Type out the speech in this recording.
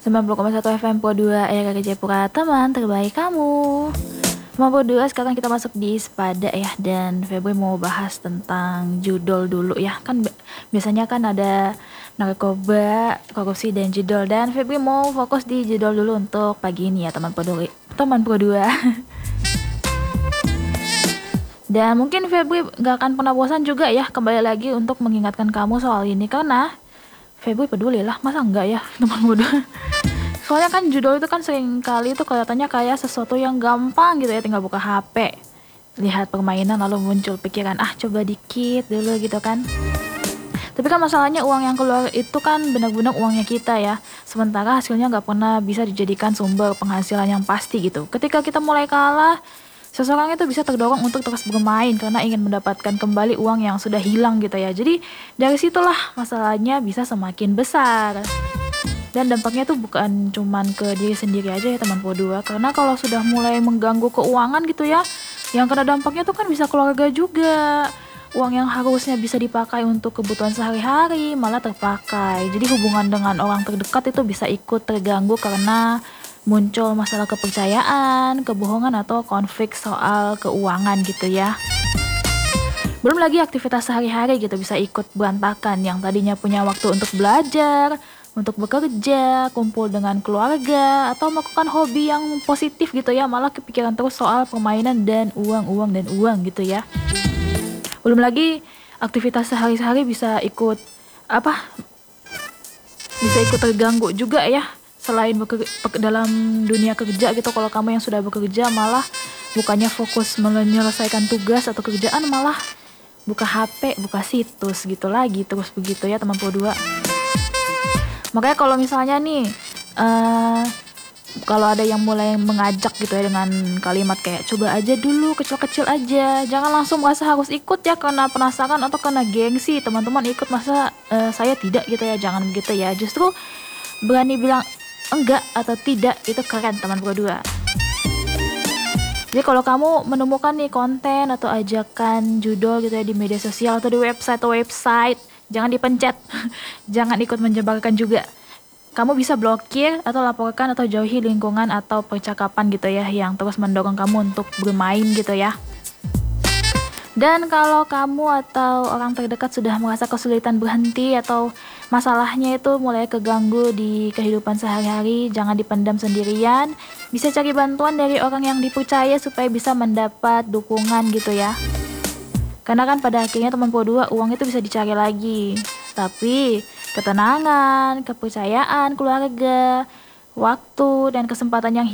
90,1 FM Pro 2 Era Jayapura, teman terbaik kamu. Teman Pro 2, sekarang kita masuk di Sepada ya. Dan Febri mau bahas tentang judul dulu ya. Kan biasanya kan ada narkoba, korupsi, dan judul. Dan Febri mau fokus di judul dulu untuk pagi ini ya teman Pro 2. Dan mungkin Febri gak akan pernah bosan juga ya kembali lagi untuk mengingatkan kamu soal ini. Karena Febri peduli lah, masa enggak ya teman bodoh. Soalnya kan judul itu kan sering kali itu kelihatannya kayak sesuatu yang gampang gitu ya, tinggal buka HP, lihat permainan lalu muncul pikiran, coba dikit dulu gitu kan. Tapi kan masalahnya uang yang keluar itu kan benar-benar uangnya kita ya. Sementara hasilnya nggak pernah bisa dijadikan sumber penghasilan yang pasti gitu. Ketika kita mulai kalah, seseorang itu bisa terdorong untuk terus bermain karena ingin mendapatkan kembali uang yang sudah hilang gitu ya. Jadi dari situlah masalahnya bisa semakin besar. Dan dampaknya tuh bukan cuman ke diri sendiri aja ya teman Pro 2. Karena kalau sudah mulai mengganggu keuangan gitu ya, yang kena dampaknya tuh kan bisa keluarga juga. Uang yang harusnya bisa dipakai untuk kebutuhan sehari-hari malah terpakai. Jadi hubungan dengan orang terdekat itu bisa ikut terganggu karena muncul masalah kepercayaan, kebohongan atau konflik soal keuangan gitu ya. Belum lagi aktivitas sehari-hari gitu bisa ikut berantakan, yang tadinya punya waktu untuk belajar, untuk bekerja, kumpul dengan keluarga, atau melakukan hobi yang positif gitu ya, malah kepikiran terus soal permainan dan uang gitu ya. Belum lagi aktivitas sehari-hari bisa ikut terganggu juga ya. Selain dalam dunia kerja gitu, kalau kamu yang sudah bekerja malah bukannya fokus menyelesaikan tugas atau kerjaan, malah buka HP, buka situs gitu lagi, terus begitu ya teman Pro 2. Makanya kalau misalnya nih kalau ada yang mulai mengajak gitu ya dengan kalimat kayak coba aja dulu, kecil-kecil aja, jangan langsung merasa harus ikut ya karena penasaran atau karena gengsi. Teman-teman ikut masa saya tidak gitu ya, jangan begitu ya. Justru berani bilang enggak atau tidak itu keren teman Pro 2. Jadi kalau kamu menemukan nih konten atau ajakan judul gitu ya di media sosial atau di website, jangan dipencet. Jangan ikut menyebarkan juga. Kamu bisa blokir atau laporkan atau jauhi lingkungan atau percakapan gitu ya yang terus mendorong kamu untuk bermain gitu ya. Dan kalau kamu atau orang terdekat sudah merasa kesulitan berhenti atau masalahnya itu mulai keganggu di kehidupan sehari-hari, jangan dipendam sendirian. Bisa cari bantuan dari orang yang dipercaya supaya bisa mendapat dukungan gitu ya. Karena kan pada akhirnya teman Pro 2, uang itu bisa dicari lagi. Tapi ketenangan, kepercayaan, keluarga, waktu, dan kesempatan yang